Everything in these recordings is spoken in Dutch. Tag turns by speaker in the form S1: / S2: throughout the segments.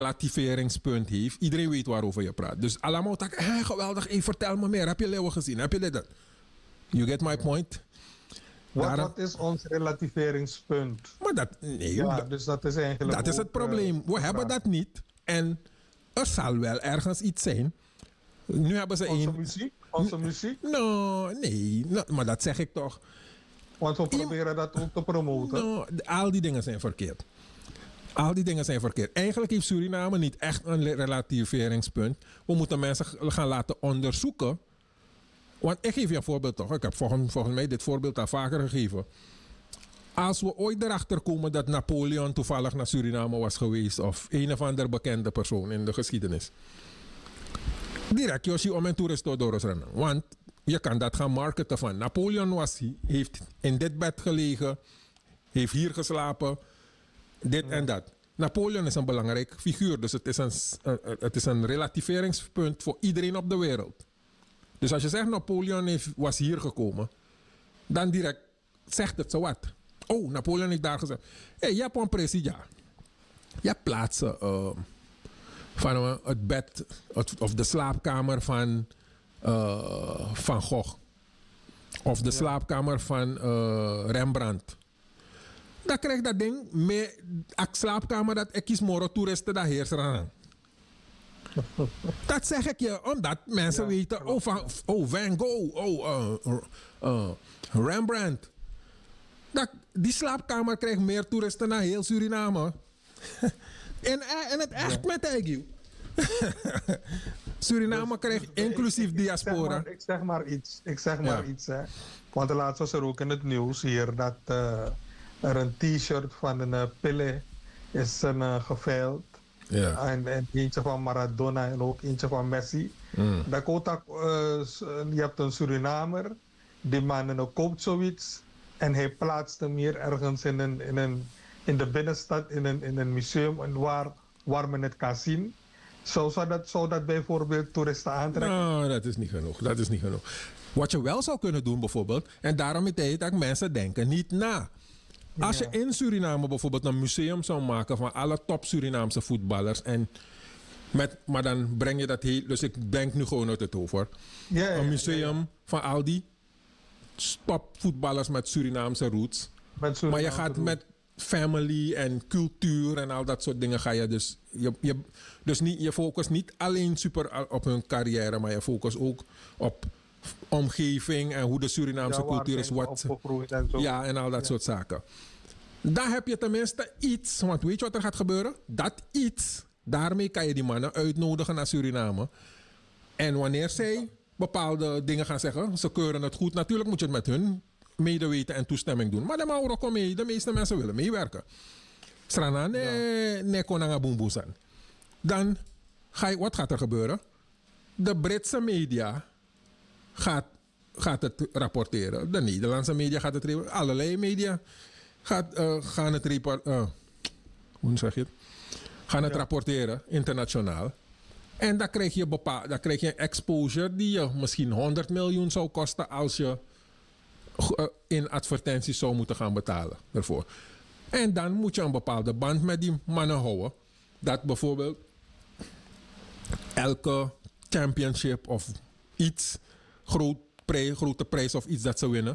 S1: relativeringspunt heeft. Iedereen weet waarover je praat. Dus allemaal tak, geweldig, vertel me meer. Heb je Leeuwen gezien? Heb je dit? Dat? You get my point?
S2: Wat is ons relativeringspunt?
S1: Maar dat, nee,
S2: ja, dus dat is eigenlijk.
S1: Dat is het probleem. We hebben dat niet. En er zal wel ergens iets zijn. Nu hebben ze
S2: Onze muziek?
S1: Nee, maar dat zeg ik toch.
S2: Want we proberen dat ook te promoten.
S1: Al die dingen zijn verkeerd. Al die dingen zijn verkeerd. Eigenlijk heeft Suriname niet echt een relativeringspunt. We moeten mensen gaan laten onderzoeken. Want ik geef je een voorbeeld toch. Ik heb volgens mij dit voorbeeld al vaker gegeven. Als we ooit erachter komen dat Napoleon toevallig naar Suriname was geweest. Of een of ander bekende persoon in de geschiedenis. Direct Yoshi om en toeristen Doros rennen. Want je kan dat gaan marketen van. Napoleon heeft in dit bed gelegen. Heeft hier geslapen. Dit en dat. Napoleon is een belangrijk figuur. Dus het is een relativeringspunt voor iedereen op de wereld. Dus als je zegt Napoleon was hier gekomen. Dan direct zegt het zo wat. Oh, Napoleon heeft daar gezegd. Hé, je hebt een president. Je hebt plaatsen van het bed of de slaapkamer van Van Gogh. Of de slaapkamer van Rembrandt. Dan krijg je dat ding met een slaapkamer dat ik kies morgen toeristen daar heerst aan. Dat zeg ik je, omdat mensen weten, Van Gogh, Rembrandt. Die slaapkamer krijgt meer toeristen naar heel Suriname. en het echt met Egil. Suriname krijgt inclusief diaspora.
S2: Ik zeg maar iets. Hè. Want laatst was er ook in het nieuws hier dat er een t-shirt van een Pele is geveild.
S1: Ja.
S2: En eentje van Maradona en ook eentje van Messi. Je hebt een Surinamer, die man koopt zoiets en hij plaatst hem hier ergens in de binnenstad in een museum waar men het kan zien. Zou dat bijvoorbeeld toeristen aantrekken?
S1: Nou, dat is niet genoeg. Wat je wel zou kunnen doen bijvoorbeeld, en daarom is dat mensen denken niet na. Als je in Suriname bijvoorbeeld een museum zou maken van alle top Surinaamse voetballers. Maar dan breng je dat heel. Dus ik denk nu gewoon uit het over. Een museum van al die top voetballers met Surinaamse roots. Maar je gaat met family en cultuur en al dat soort dingen ga je dus. Je focust niet alleen super op hun carrière, maar je focust ook op omgeving en hoe de Surinaamse cultuur is. En al dat soort zaken. Dan heb je tenminste iets. Want weet je wat er gaat gebeuren? Dat iets. Daarmee kan je die mannen uitnodigen naar Suriname. En wanneer zij bepaalde dingen gaan zeggen, ze keuren het goed. Natuurlijk moet je het met hun medeweten en toestemming doen. Maar de Mauro mee. De meeste mensen willen meewerken. Strana ne konanga boemboesan. Dan wat gaat er gebeuren? De Britse media gaat het rapporteren. De Nederlandse media gaat het rapporteren. Allerlei media gaan het rapporteren, internationaal. En dan krijg je een exposure die je misschien 100 miljoen zou kosten als je in advertenties zou moeten gaan betalen ervoor. En dan moet je een bepaalde band met die mannen houden. Dat bijvoorbeeld elke championship of iets, grote prijs of iets dat ze winnen,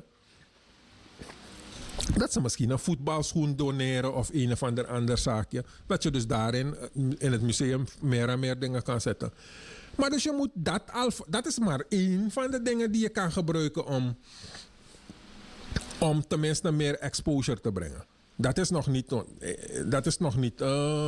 S1: dat ze misschien een voetbalschoen doneren of een of ander zaakje. Dat je dus daarin in het museum meer en meer dingen kan zetten. Maar dus je moet dat is maar één van de dingen die je kan gebruiken om tenminste meer exposure te brengen. Dat is nog niet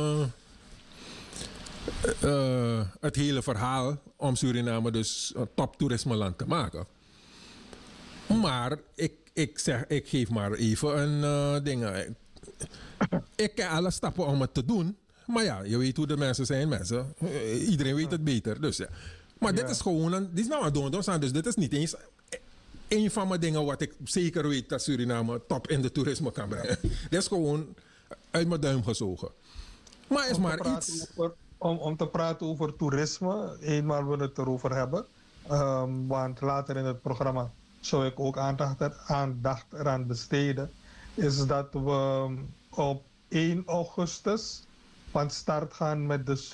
S1: het hele verhaal om Suriname dus een toptoerismeland te maken. Maar ik geef maar even een ding. Ik ken alle stappen om het te doen. Maar ja, je weet hoe de mensen zijn. Iedereen weet het beter. Dus ja. Maar dit is gewoon dit is nou een doen. Dus dit is niet eens een van mijn dingen wat ik zeker weet dat Suriname top in de toerisme kan brengen. Dit is gewoon uit mijn duim gezogen. Maar is maar iets.
S2: Om te praten over toerisme, eenmaal we het erover hebben. Want later in het programma zou ik ook aandacht eraan besteden. Is dat we op 1 augustus van start gaan met de